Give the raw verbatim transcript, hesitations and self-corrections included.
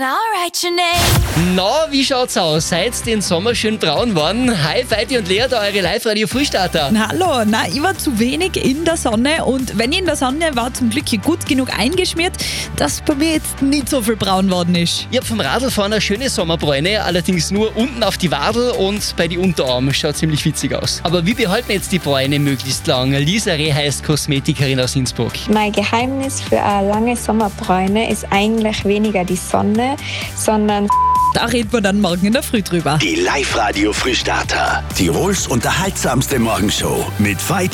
Na, wie schaut's aus? Seid den Sommer schön braun geworden? Hi, Feiti und Lea, da eure Live-Radio-Frühstarter. Hallo, na, ich war zu wenig in der Sonne und wenn ich in der Sonne war, zum Glück gut genug eingeschmiert, dass bei mir jetzt nicht so viel braun worden ist. Ich hab vom Radlfahren eine schöne Sommerbräune, allerdings nur unten auf die Wadel und bei die Unterarme. Schaut ziemlich witzig aus. Aber wie behalten jetzt die Bräune möglichst lang? Lisa Reh heißt Kosmetikerin aus Innsbruck. Mein Geheimnis für eine lange Sommerbräune ist eigentlich weniger die Sonne, sondern Da reden wir dann morgen in der Früh drüber. Die Live-Radio-Frühstarter. Tirols unterhaltsamste Morgenshow mit Feiti